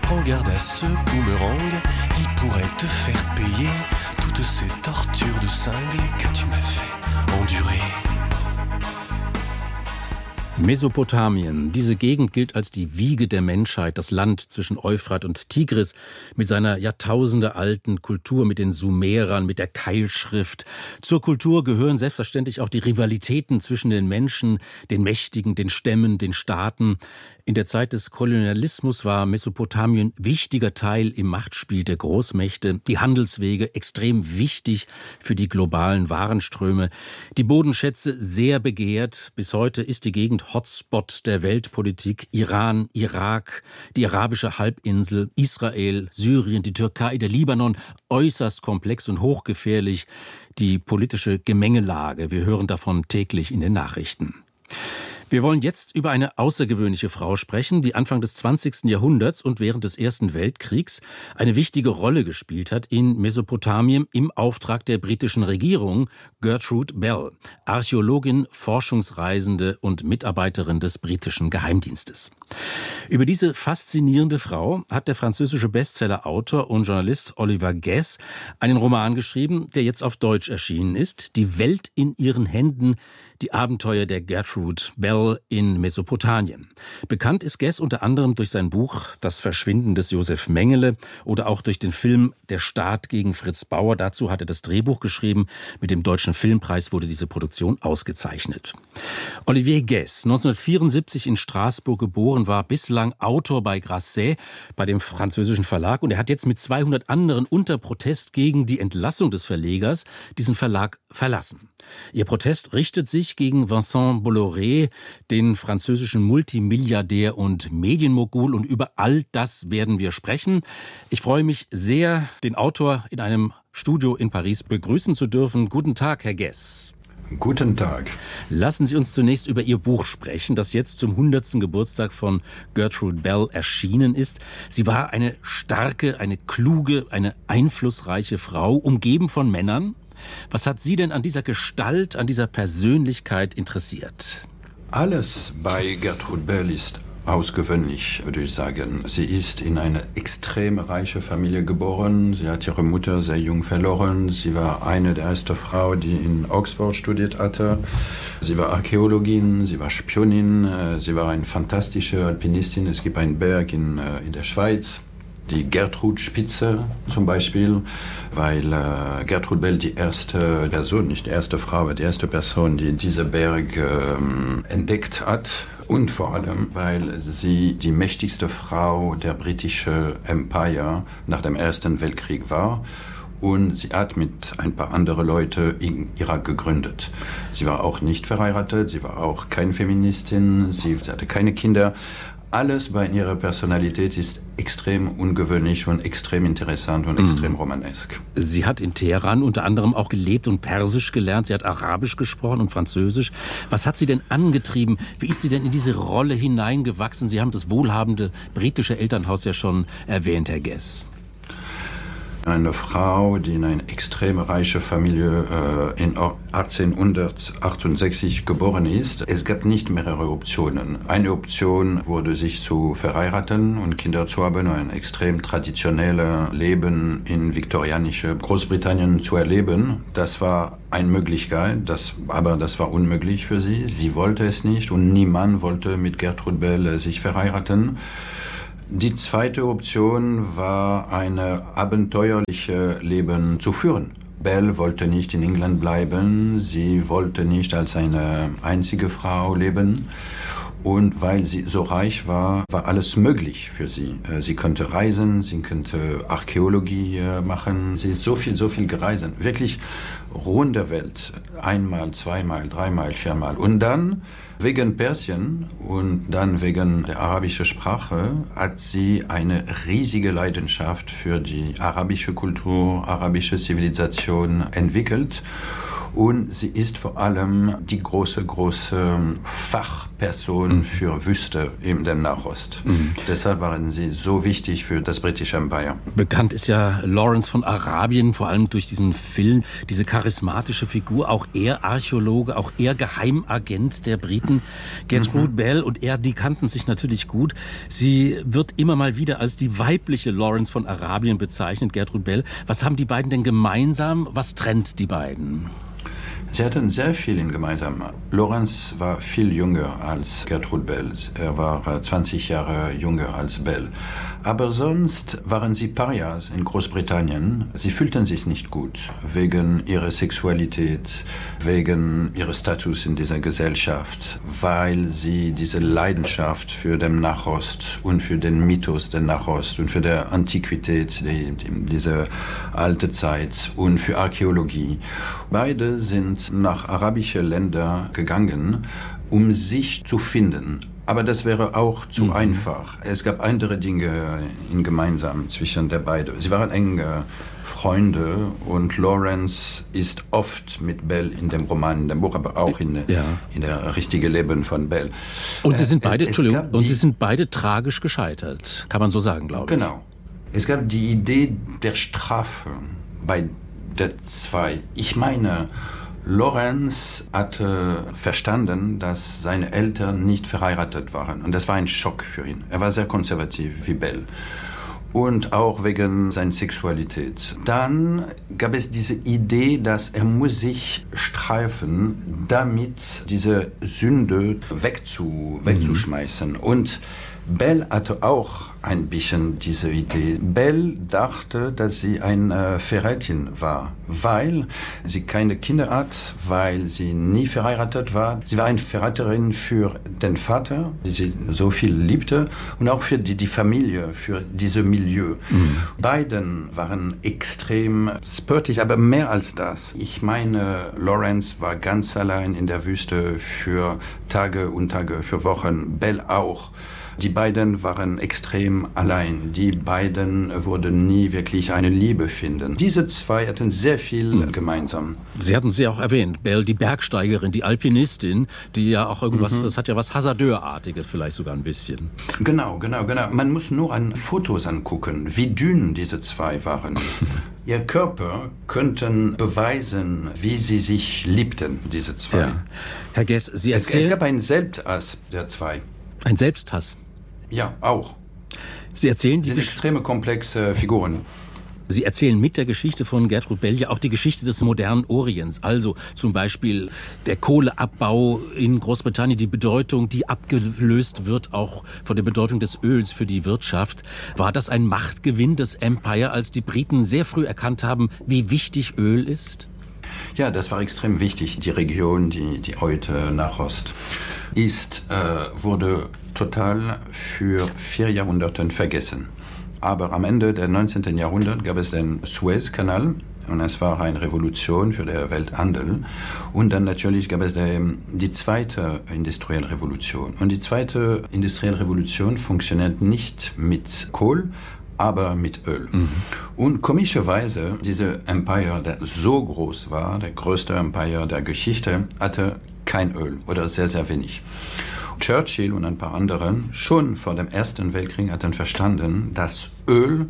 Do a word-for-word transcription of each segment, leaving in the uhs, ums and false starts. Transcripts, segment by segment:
prends garde à ce boomerang, il pourrait te faire payer toutes ces tortures de cinglé que tu m'as fait endurer. Mesopotamien. Diese Gegend gilt als die Wiege der Menschheit, das Land zwischen Euphrat und Tigris mit seiner jahrtausendealten Kultur, mit den Sumerern, mit der Keilschrift. Zur Kultur gehören selbstverständlich auch die Rivalitäten zwischen den Menschen, den Mächtigen, den Stämmen, den Staaten. In der Zeit des Kolonialismus war Mesopotamien wichtiger Teil im Machtspiel der Großmächte, die Handelswege extrem wichtig für die globalen Warenströme, die Bodenschätze sehr begehrt. Bis heute ist die Gegend Hotspot der Weltpolitik. Iran, Irak, die arabische Halbinsel, Israel, Syrien, die Türkei, der Libanon, äußerst komplex und hochgefährlich. Die politische Gemengelage, wir hören davon täglich in den Nachrichten. Wir wollen jetzt über eine außergewöhnliche Frau sprechen, die Anfang des zwanzigsten Jahrhunderts und während des Ersten Weltkriegs eine wichtige Rolle gespielt hat in Mesopotamien im Auftrag der britischen Regierung, Gertrude Bell, Archäologin, Forschungsreisende und Mitarbeiterin des britischen Geheimdienstes. Über diese faszinierende Frau hat der französische Bestseller-Autor und Journalist Olivier Guess einen Roman geschrieben, der jetzt auf Deutsch erschienen ist, Die Welt in ihren Händen, die Abenteuer der Gertrude Bell in Mesopotamien. Bekannt ist Guess unter anderem durch sein Buch Das Verschwinden des Josef Mengele oder auch durch den Film Der Staat gegen Fritz Bauer. Dazu hat er das Drehbuch geschrieben. Mit dem Deutschen Filmpreis wurde diese Produktion ausgezeichnet. Olivier Guess, neunzehnhundertvierundsiebzig in Straßburg geboren, war bislang Autor bei Grasset, bei dem französischen Verlag. Und er hat jetzt mit zweihundert anderen unter Protest gegen die Entlassung des Verlegers diesen Verlag verlassen. Ihr Protest richtet sich gegen Vincent Bolloré, den französischen Multimilliardär und Medienmogul. Und über all das werden wir sprechen. Ich freue mich sehr, den Autor in einem Studio in Paris begrüßen zu dürfen. Guten Tag, Herr Guess. Guten Tag. Lassen Sie uns zunächst über Ihr Buch sprechen, das jetzt zum hundertsten Geburtstag von Gertrude Bell erschienen ist. Sie war eine starke, eine kluge, eine einflussreiche Frau, umgeben von Männern. Was hat Sie denn an dieser Gestalt, an dieser Persönlichkeit interessiert? Alles bei Gertrude Bell ist außergewöhnlich, würde ich sagen. Sie ist in eine extrem reiche Familie geboren. Sie hat ihre Mutter sehr jung verloren. Sie war eine der ersten Frauen, die in Oxford studiert hatte. Sie war Archäologin, sie war Spionin, sie war eine fantastische Alpinistin. Es gibt einen Berg in, in der Schweiz, die Gertrud-Spitze zum Beispiel, weil äh, Gertrude Bell die erste Person, nicht die erste Frau, aber die erste Person, die diesen Berg ähm, entdeckt hat. Und vor allem, weil sie die mächtigste Frau der britischen Empire nach dem Ersten Weltkrieg war. Und sie hat mit ein paar anderen Leuten in Irak gegründet. Sie war auch nicht verheiratet, sie war auch keine Feministin, sie hatte keine Kinder. Alles bei ihrer Personalität ist extrem ungewöhnlich und extrem interessant und extrem romanesk. Sie hat in Teheran unter anderem auch gelebt und Persisch gelernt. Sie hat Arabisch gesprochen und Französisch. Was hat sie denn angetrieben? Wie ist sie denn in diese Rolle hineingewachsen? Sie haben das wohlhabende britische Elternhaus ja schon erwähnt, Herr Guess. Eine Frau, die in eine extrem reiche Familie äh, in achtzehnhundertachtundsechzig geboren ist. Es gab nicht mehrere Optionen. Eine Option wurde, sich zu verheiraten und Kinder zu haben, ein extrem traditionelles Leben in viktorianische Großbritannien zu erleben. Das war eine Möglichkeit, das, aber das war unmöglich für sie. Sie wollte es nicht und niemand wollte mit Gertrude Bell sich verheiraten. Die zweite Option war, ein abenteuerliches Leben zu führen. Bell wollte nicht in England bleiben, sie wollte nicht als eine einzige Frau leben. Und weil sie so reich war, war alles möglich für sie. Sie konnte reisen, sie konnte Archäologie machen, sie ist so viel, so viel gereist. Wirklich rund der Welt, einmal, zweimal, dreimal, viermal. Und dann, wegen Persien und dann wegen der arabischen Sprache, hat sie eine riesige Leidenschaft für die arabische Kultur, arabische Zivilisation entwickelt. Und sie ist vor allem die große, große Fachperson mhm. für Wüste in dem Nahost. Mhm. Deshalb waren sie so wichtig für das britische Empire. Bekannt ist ja Lawrence von Arabien, vor allem durch diesen Film, diese charismatische Figur, auch er Archäologe, auch er Geheimagent der Briten, Gertrude mhm. Bell, und er, die kannten sich natürlich gut. Sie wird immer mal wieder als die weibliche Lawrence von Arabien bezeichnet, Gertrude Bell. Was haben die beiden denn gemeinsam? Was trennt die beiden? Sie hatten sehr viel in gemeinsam. Lawrence war viel jünger als Gertrude Bell. Er war zwanzig Jahre jünger als Bell. Aber sonst waren sie Parias in Großbritannien. Sie fühlten sich nicht gut wegen ihrer Sexualität, wegen ihres Status in dieser Gesellschaft, weil sie diese Leidenschaft für den Nahost und für den Mythos der Nahost und für die Antiquität, die, die, diese alte Zeit und für Archäologie. Beide sind nach arabische Länder gegangen, um sich zu finden. Aber das wäre auch zu mhm. einfach. Es gab andere Dinge in gemeinsam zwischen der beiden. Sie waren enge Freunde und Lawrence ist oft mit Bell in dem Roman, in dem Buch, aber auch in, ja. in der richtigen Leben von Bell. Und sie sind beide, es, Entschuldigung, und die, sie sind beide tragisch gescheitert, kann man so sagen, glaube ich. Genau. Es gab die Idee der Strafe bei der zwei. Ich meine, Lawrence hatte verstanden, dass seine Eltern nicht verheiratet waren. Und das war ein Schock für ihn. Er war sehr konservativ wie Bell. Und auch wegen seiner Sexualität. Dann gab es diese Idee, dass er muss sich streifen, damit diese Sünde wegzu, wegzuschmeißen. Mhm. Und Bell hatte auch ein bisschen diese Idee. Bell dachte, dass sie eine Verräterin war, weil sie keine Kinder hat, weil sie nie verheiratet war. Sie war eine Verräterin für den Vater, die sie so viel liebte, und auch für die, die Familie, für dieses Milieu. Mhm. Beiden waren extrem spörtig, aber mehr als das. Ich meine, Lawrence war ganz allein in der Wüste für Tage und Tage, für Wochen. Bell auch. Die beiden waren extrem allein. Die beiden würden nie wirklich eine Liebe finden. Diese zwei hatten sehr viel mhm. gemeinsam. Sie hatten sie auch erwähnt, Bell, die Bergsteigerin, die Alpinistin, die ja auch irgendwas, mhm. das hat ja was Hasardeurartiges vielleicht sogar ein bisschen. Genau, genau, genau. Man muss nur an Fotos angucken, wie dünn diese zwei waren. Ihr Körper könnten beweisen, wie sie sich liebten, diese zwei. Ja. Herr Gess, Sie erzählen... Es, es gab einen Selbsthass der zwei. Ein Selbsthass? Ja, auch. Sie erzählen die sind extreme komplexe Figuren. Sie erzählen mit der Geschichte von Gertrude Bell ja auch die Geschichte des modernen Orients. Also zum Beispiel der Kohleabbau in Großbritannien, die Bedeutung, die abgelöst wird auch von der Bedeutung des Öls für die Wirtschaft. War das ein Machtgewinn des Empire, als die Briten sehr früh erkannt haben, wie wichtig Öl ist? Ja, das war extrem wichtig. Die Region, die, die heute Nahost ist, äh, wurde total für vier Jahrhunderte vergessen. Aber am Ende des neunzehnten Jahrhunderts gab es den Suezkanal und es war eine Revolution für den Welthandel. Und dann natürlich gab es die, die zweite industrielle Revolution. Und die zweite industrielle Revolution funktioniert nicht mit Kohl, aber mit Öl. Mhm. Und komischerweise, dieser Empire, der so groß war, der größte Empire der Geschichte, hatte kein Öl oder sehr, sehr wenig. Churchill und ein paar anderen schon vor dem Ersten Weltkrieg hatten verstanden, dass Öl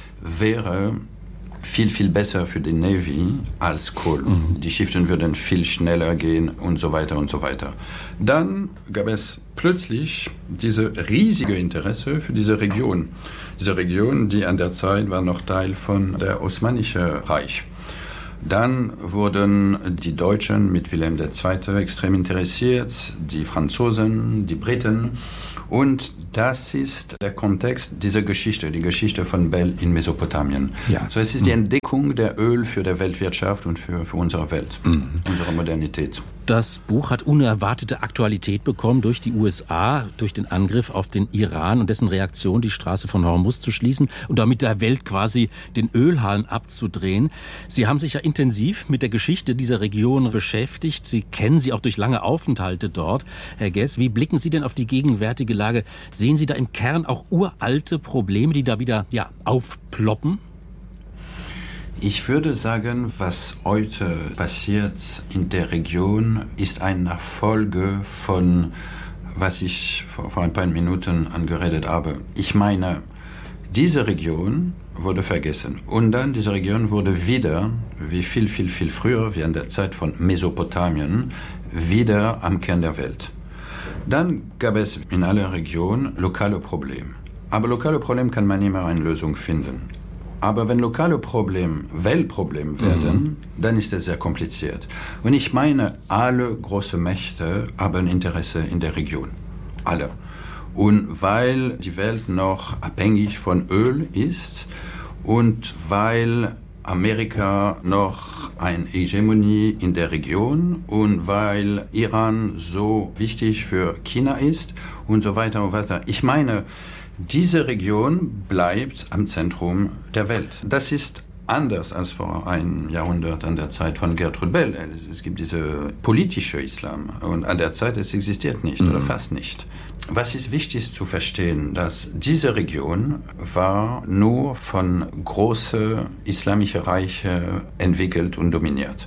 wäre viel, viel besser für die Navy als Kohl. Mhm. Die Schiffe würden viel schneller gehen und so weiter und so weiter. Dann gab es plötzlich diese riesige Interesse für diese Region. Diese Region, die an der Zeit war noch Teil von der Osmanischen Reich. Dann wurden die Deutschen mit Wilhelm der Zweite extrem interessiert, die Franzosen, die Briten. Und das ist der Kontext dieser Geschichte, die Geschichte von Bell in Mesopotamien. Ja. So, es ist die Entdeckung der Öl für die Weltwirtschaft und für, für unsere Welt, mhm. unsere Modernität. Das Buch hat unerwartete Aktualität bekommen durch die U S A, durch den Angriff auf den Iran und dessen Reaktion, die Straße von Hormuz zu schließen und damit der Welt quasi den Ölhahn abzudrehen. Sie haben sich ja intensiv mit der Geschichte dieser Region beschäftigt. Sie kennen sie auch durch lange Aufenthalte dort. Herr Gess, wie blicken Sie denn auf die gegenwärtige Lage? Sehen Sie da im Kern auch uralte Probleme, die da wieder ja, aufploppen? Ich würde sagen, was heute passiert in der Region, ist eine Folge von, was ich vor ein paar Minuten angeredet habe. Ich meine, diese Region wurde vergessen. Und dann diese Region wurde wieder, wie viel, viel, viel früher, wie in der Zeit von Mesopotamien, wieder am Kern der Welt. Dann gab es in aller Region lokale Probleme. Aber lokale Probleme kann man immer eine Lösung finden. Aber wenn lokale Probleme Weltprobleme werden, mhm. dann ist das sehr kompliziert. Und ich meine, alle großen Mächte haben Interesse in der Region. Alle. Und weil die Welt noch abhängig von Öl ist und weil Amerika noch eine Hegemonie in der Region und weil Iran so wichtig für China ist und so weiter und weiter. Ich meine, diese Region bleibt am Zentrum der Welt. Das ist anders als vor einem Jahrhundert an der Zeit von Gertrud Bell. Es gibt diese politische Islam und an der Zeit es existiert nicht mhm. oder fast nicht. Was ist wichtig zu verstehen, dass diese Region war nur von großen islamischen Reichen entwickelt und dominiert.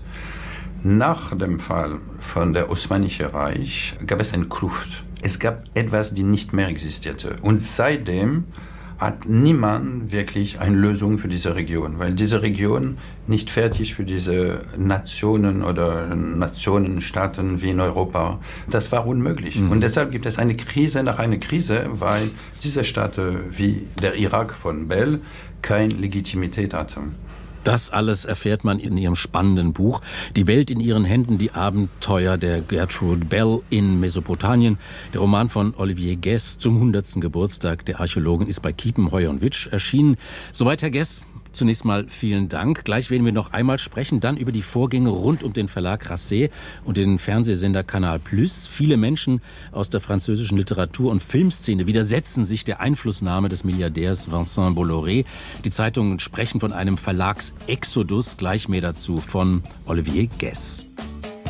Nach dem Fall von der Osmanischen Reich gab es eine Kluft. Es gab etwas, die nicht mehr existierte. Und seitdem hat niemand wirklich eine Lösung für diese Region, weil diese Region nicht fertig für diese Nationen oder Nationenstaaten wie in Europa. Das war unmöglich. Mhm. Und deshalb gibt es eine Krise nach einer Krise, weil diese Staaten wie der Irak von Bell keine Legitimität hatten. Das alles erfährt man in ihrem spannenden Buch »Die Welt in ihren Händen, die Abenteuer der Gertrude Bell in Mesopotamien«. Der Roman von Olivier Guess zum hundertsten Geburtstag der Archäologin ist bei Kiepenheuer und Witsch erschienen. Soweit, Herr Guess. Zunächst mal vielen Dank. Gleich werden wir noch einmal sprechen, dann über die Vorgänge rund um den Verlag Grasset und den Fernsehsender Canal Plus. Viele Menschen aus der französischen Literatur- und Filmszene widersetzen sich der Einflussnahme des Milliardärs Vincent Bolloré. Die Zeitungen sprechen von einem Verlagsexodus. Gleich mehr dazu von Olivier Guess.